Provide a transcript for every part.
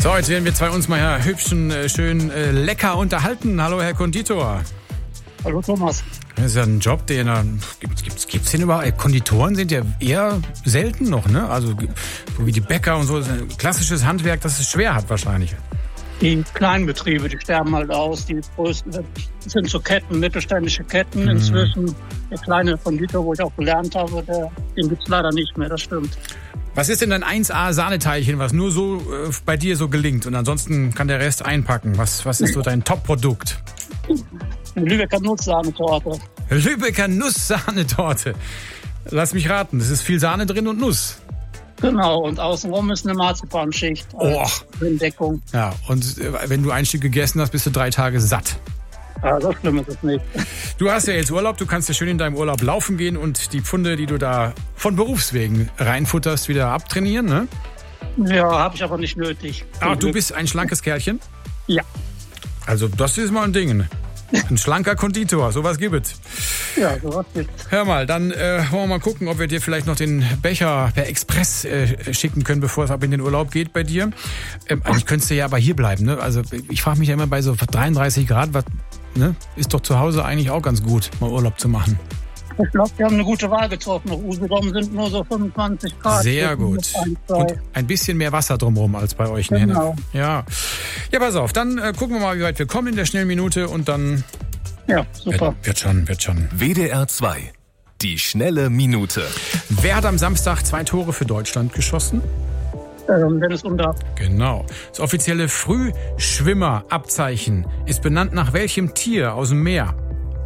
So, jetzt werden wir zwei uns mal schön lecker unterhalten. Hallo, Herr Konditor. Hallo, Thomas. Das ist ja ein Job, den gibt's den überhaupt? Konditoren sind ja eher selten noch, ne? Also so wie die Bäcker und so. Das ist ein klassisches Handwerk, das es schwer hat wahrscheinlich. Die kleinen Betriebe, die sterben halt aus. Die größten sind so Ketten, mittelständische Ketten. Inzwischen der kleine Konditor, wo ich auch gelernt habe, den gibt's leider nicht mehr, das stimmt. Was ist denn dein 1A-Sahneteilchen, was nur so bei dir so gelingt und ansonsten kann der Rest einpacken? Was ist so dein Top-Produkt? Eine Lübecker Nusssahnetorte. Lübecker Nusssahnetorte. Lass mich raten, es ist viel Sahne drin und Nuss. Genau, und außenrum ist eine Marzipanschicht. In Deckung. Ja, und wenn du ein Stück gegessen hast, bist du 3 Tage satt. Ja, so schlimm ist es nicht. Du hast ja jetzt Urlaub, du kannst ja schön in deinem Urlaub laufen gehen und die Pfunde, die du da von Berufswegen reinfutterst, wieder abtrainieren, ne? Ja, habe ich aber nicht nötig. Ach, du bist ein schlankes Kerlchen? Ja. Also das ist mal ein Ding. Ein schlanker Konditor, sowas gibt es. Ja, sowas gibt's. Hör mal, dann wollen wir mal gucken, ob wir dir vielleicht noch den Becher per Express schicken können, bevor es ab in den Urlaub geht bei dir. Eigentlich könntest du ja aber hier bleiben, ne? Also ich frage mich ja immer bei so 33 Grad, ne? Ist doch zu Hause eigentlich auch ganz gut, mal Urlaub zu machen. Ich glaube, wir haben eine gute Wahl getroffen. Nach Usedom sind nur so 25 Grad. Sehr gut. Und ein bisschen mehr Wasser drumherum als bei euch. Genau. Ja, pass auf. Dann gucken wir mal, wie weit wir kommen in der Schnellminute und dann... Ja, super. Wird schon. WDR 2. Die schnelle Minute. Wer hat am Samstag 2 Tore für Deutschland geschossen? Dennis Undaff. Genau. Das offizielle Frühschwimmerabzeichen ist benannt nach welchem Tier aus dem Meer?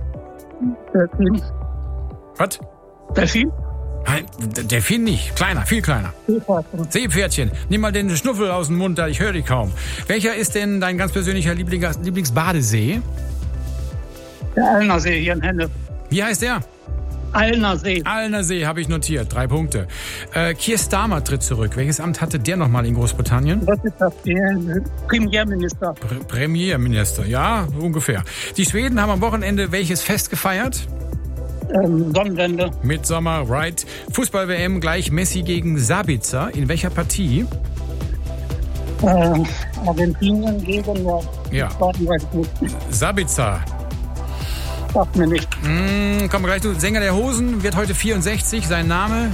Delfin. Was? Delfin? Nein, Delfin nicht. Kleiner, viel kleiner. Seepferdchen. Nimm mal den Schnuffel aus dem Mund, da ich höre dich kaum. Welcher ist denn dein ganz persönlicher Lieblingsbadesee? Der Allner See hier in Henne. Wie heißt der? Allner See. Allner See habe ich notiert. 3 Punkte. Keir Starmer tritt zurück. Welches Amt hatte der nochmal in Großbritannien? Was ist das? Premierminister. Premierminister, ja, ungefähr. Die Schweden haben am Wochenende welches Fest gefeiert? Sonnenwende. Midsommer, right. Fußball-WM gleich Messi gegen Sabitzer. In welcher Partie? Argentinien gegen... Ja. Sabitzer. Sagt mir nicht. Kommen wir gleich zu. Sänger der Hosen wird heute 64. Sein Name?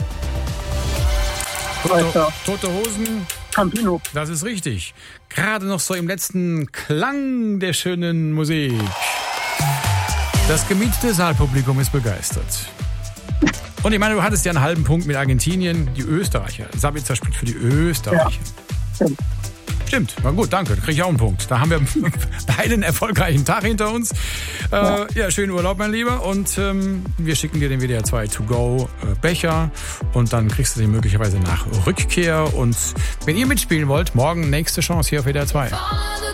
Tote Hosen. Campino. Das ist richtig. Gerade noch so im letzten Klang der schönen Musik. Das gemietete Saalpublikum ist begeistert. Und ich meine, du hattest ja einen halben Punkt mit Argentinien, die Österreicher. Sabitzer spielt für die Österreicher. Ja. Stimmt, na gut, danke, da kriege ich auch einen Punkt. Da haben wir beide einen erfolgreichen Tag hinter uns. Ja, schönen Urlaub, mein Lieber. Und wir schicken dir den WDR 2 To-Go Becher. Und dann kriegst du den möglicherweise nach Rückkehr. Und wenn ihr mitspielen wollt, morgen nächste Chance hier auf WDR 2.